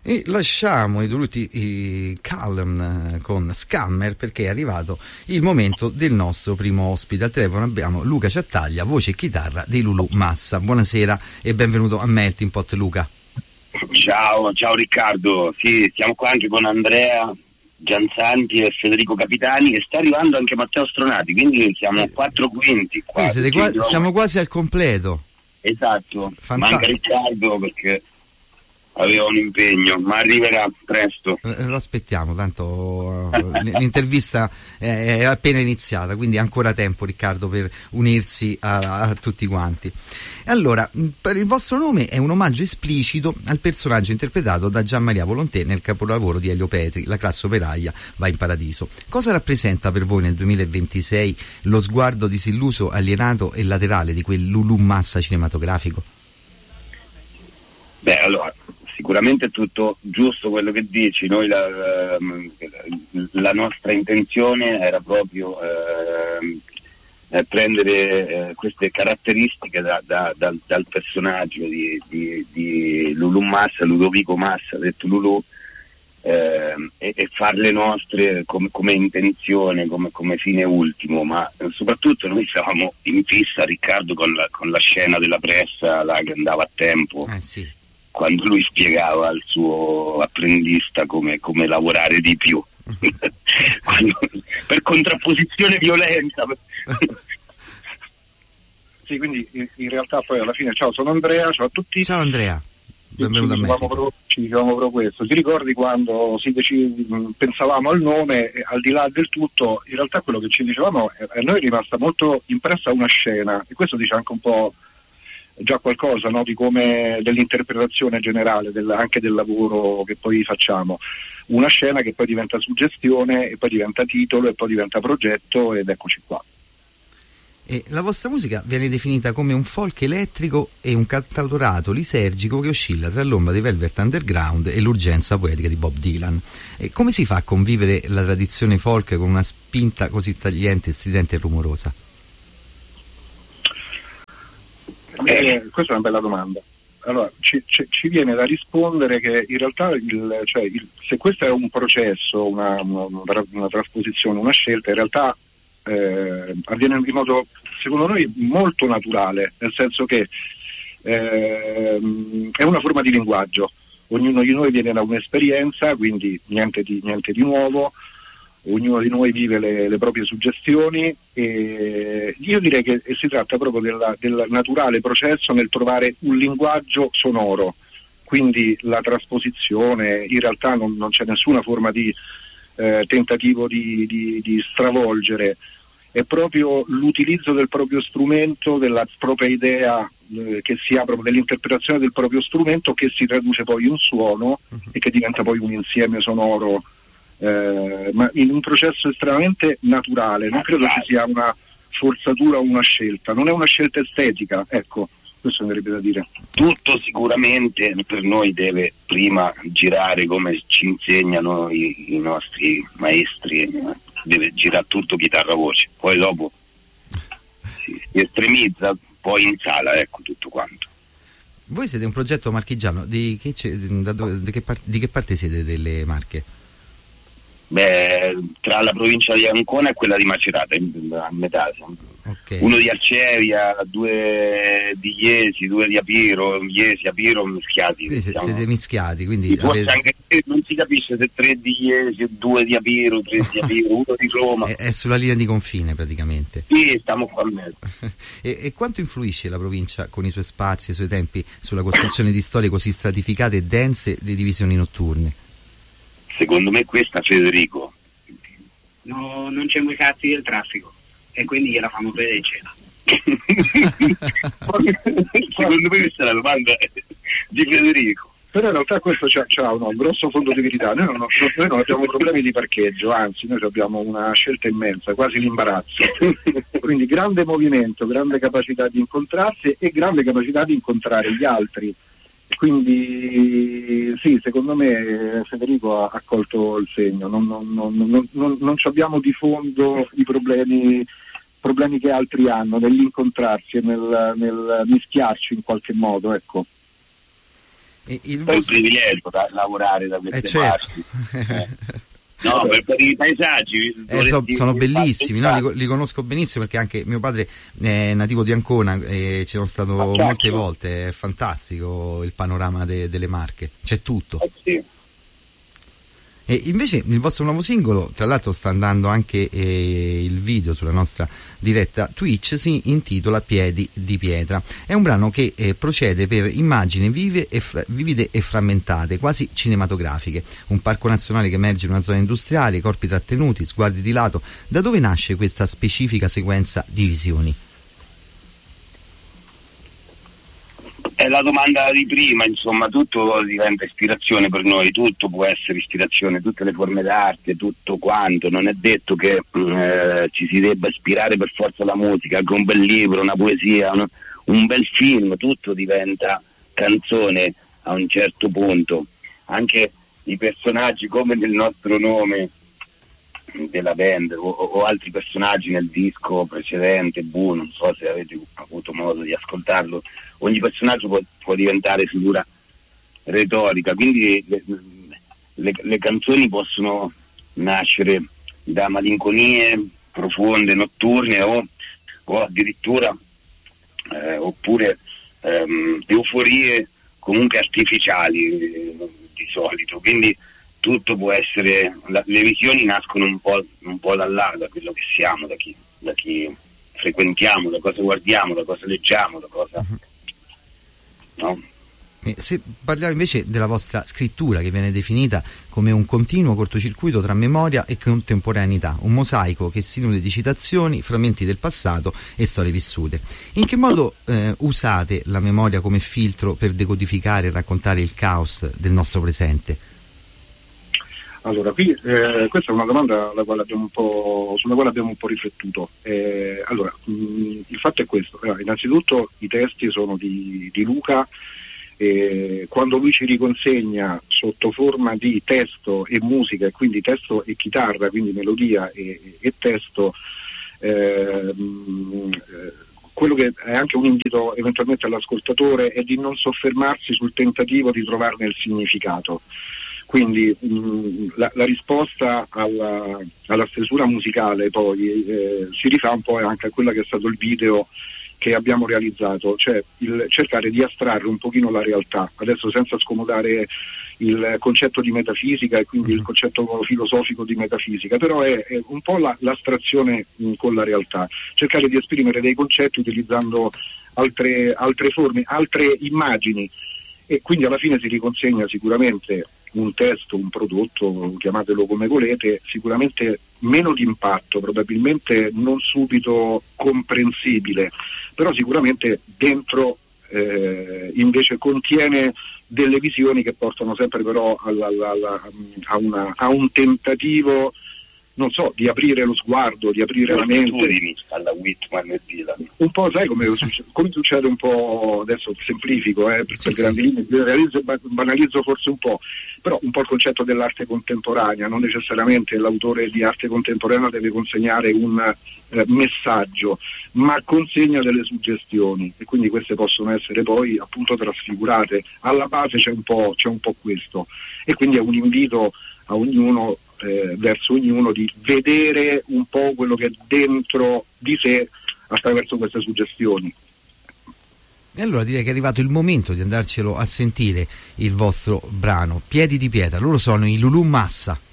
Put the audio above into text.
E lasciamo i doluti Calm con Scammer, perché è arrivato il momento del nostro primo ospite. Al telefono abbiamo Luca Ciattaglia, voce e chitarra dei Lulu Massa. Buonasera e benvenuto a Melting Pot, Luca. Ciao Riccardo, sì, siamo qua anche con Andrea Gianzanti e Federico Capitani, e sta arrivando anche Matteo Stronati, quindi siamo 4 quinti qua. Siamo quasi al completo. Esatto, Fantastico. Manca Riccardo perché aveva un impegno, ma arriverà presto. Lo aspettiamo, tanto l'intervista è appena iniziata, quindi ancora tempo, Riccardo, per unirsi a tutti quanti. Allora, per il vostro nome è un omaggio esplicito al personaggio interpretato da Gian Maria Volonté nel capolavoro di Elio Petri, La classe operaia va in paradiso. Cosa rappresenta per voi nel 2026 lo sguardo disilluso, alienato e laterale di quel Lulu Massa cinematografico? Beh, allora, sicuramente è tutto giusto quello che dici. Noi la nostra intenzione era proprio prendere queste caratteristiche dal personaggio di Lulu Massa, Ludovico Massa, detto Lulu, e farle nostre come intenzione, come fine ultimo. Ma soprattutto noi stavamo in fissa, Riccardo, con la scena della pressa là, che andava a tempo. Sì. Quando lui spiegava al suo apprendista come lavorare di più per contrapposizione violenta. Sì, quindi in realtà poi alla fine, ciao, sono Andrea, ciao a tutti. Ciao Andrea, benvenuto a me. Ci dicevamo proprio questo. Ti ricordi quando pensavamo al nome, al di là del tutto, in realtà quello che ci dicevamo, a noi è rimasta molto impressa una scena, e questo dice anche un po' già qualcosa, no, di come dell'interpretazione generale anche del lavoro che poi facciamo. Una scena che poi diventa suggestione, e poi diventa titolo, e poi diventa progetto, ed eccoci qua. E la vostra musica viene definita come un folk elettrico e un cantautorato lisergico che oscilla tra l'ombra dei Velvet Underground e l'urgenza poetica di Bob Dylan. E come si fa a convivere la tradizione folk con una spinta così tagliente, stridente e rumorosa? Questa è una bella domanda. Allora, ci viene da rispondere che in realtà se questo è un processo, una trasposizione, una scelta, in realtà avviene in modo, secondo noi, molto naturale, nel senso che è una forma di linguaggio. Ognuno di noi viene da un'esperienza, quindi niente di nuovo. Ognuno di noi vive le proprie suggestioni, e io direi che si tratta proprio del naturale processo nel trovare un linguaggio sonoro, quindi la trasposizione, in realtà non c'è nessuna forma di tentativo di stravolgere, è proprio l'utilizzo del proprio strumento, della propria idea che si ha proprio dell'interpretazione del proprio strumento, che si traduce poi in un suono e che diventa poi un insieme sonoro. Ma in un processo estremamente naturale, non credo ci sia una forzatura o una scelta, non è una scelta estetica, ecco, questo mi verrebbe da dire. Tutto sicuramente per noi deve prima girare come ci insegnano i nostri maestri, deve girare tutto chitarra-voce, poi dopo si estremizza, poi in sala, ecco, tutto quanto. Voi siete un progetto marchigiano, di che parte siete delle Marche? Beh, tra la provincia di Ancona e quella di Macerata, a metà. Okay. Uno di Arcevia, 2 di Iesi, 2 di Apiro, Iesi, Apiro mischiati. Siete mischiati, quindi forse anche non si capisce se 3 di Iesi, 2 di Apiro, 3 di Apiro, 1 di Roma. È sulla linea di confine praticamente. Sì, stiamo qua a mezzo. E quanto influisce la provincia con i suoi spazi e i suoi tempi sulla costruzione di storie così stratificate e dense di divisioni notturne? Secondo me questa, Federico. No, non c'è i cazzi del traffico, e quindi gliela fanno vedere in cena. Secondo me questa è la domanda di Federico. Però in realtà questo c'ha un grosso fondo di verità. Noi non abbiamo problemi di parcheggio, anzi noi abbiamo una scelta immensa, quasi l'imbarazzo. Quindi grande movimento, grande capacità di incontrarsi e grande capacità di incontrare gli altri. Quindi sì, secondo me Federico ha colto il segno, non abbiamo di fondo i problemi che altri hanno nell'incontrarsi e nel mischiarci in qualche modo, ecco. È un privilegio lavorare da queste parti. No, per i paesaggi sono bellissimi, no? Li conosco benissimo perché anche mio padre è nativo di Ancona e ci sono stato molte volte. È fantastico il panorama delle Marche, c'è tutto. Sì. E invece il vostro nuovo singolo, tra l'altro sta andando anche il video sulla nostra diretta Twitch, si intitola Piedi di pietra. È un brano che procede per immagini vivide e frammentate, quasi cinematografiche. Un parco nazionale che emerge in una zona industriale, corpi trattenuti, sguardi di lato. Da dove nasce questa specifica sequenza di visioni? È la domanda di prima, insomma, tutto diventa ispirazione per noi, tutto può essere ispirazione, tutte le forme d'arte, tutto quanto, non è detto che ci si debba ispirare per forza alla musica, anche un bel libro, una poesia, un bel film, tutto diventa canzone a un certo punto, anche i personaggi come nel nostro nome della band o altri personaggi nel disco precedente, non so se avete avuto modo di ascoltarlo, ogni personaggio può diventare figura retorica, quindi le canzoni possono nascere da malinconie profonde, notturne o addirittura oppure euforie comunque artificiali di solito, quindi tutto può essere, le visioni nascono un po' da quello che siamo, da chi frequentiamo, da cosa guardiamo, da cosa leggiamo, da cosa no? Se parliamo invece della vostra scrittura, che viene definita come un continuo cortocircuito tra memoria e contemporaneità, un mosaico che si nutre di citazioni, frammenti del passato e storie vissute. In che modo usate la memoria come filtro per decodificare e raccontare il caos del nostro presente? Allora, qui questa è una domanda sulla quale abbiamo un po' riflettuto. Allora, il fatto è questo. Innanzitutto i testi sono di Luca. Quando lui ci riconsegna sotto forma di testo e musica, e quindi testo e chitarra, quindi melodia e testo, quello che è anche un invito eventualmente all'ascoltatore è di non soffermarsi sul tentativo di trovarne il significato. Quindi la risposta alla stesura musicale poi si rifà un po' anche a quello che è stato il video che abbiamo realizzato, cioè il cercare di astrarre un pochino la realtà, adesso senza scomodare il concetto di metafisica e quindi il concetto filosofico di metafisica, però è un po' l'astrazione con la realtà, cercare di esprimere dei concetti utilizzando altre forme, altre immagini, e quindi alla fine si riconsegna sicuramente un testo, un prodotto, chiamatelo come volete, sicuramente meno di impatto, probabilmente non subito comprensibile, però sicuramente dentro invece contiene delle visioni che portano sempre però a un tentativo, non so, di aprire lo sguardo, di aprire la mente. Alla Whitman e Dylan. Un po', sai come succede un po', adesso semplifico, per grandi linee, banalizzo forse un po', però un po' il concetto dell'arte contemporanea, non necessariamente l'autore di arte contemporanea deve consegnare un messaggio, ma consegna delle suggestioni, e quindi queste possono essere poi appunto trasfigurate. Alla base c'è un po' questo, e quindi è un invito a ognuno, verso ognuno, di vedere un po' quello che è dentro di sé attraverso queste suggestioni. E allora direi che è arrivato il momento di andarcelo a sentire, il vostro brano Piedi di pietra. Loro sono i Lulu Massa.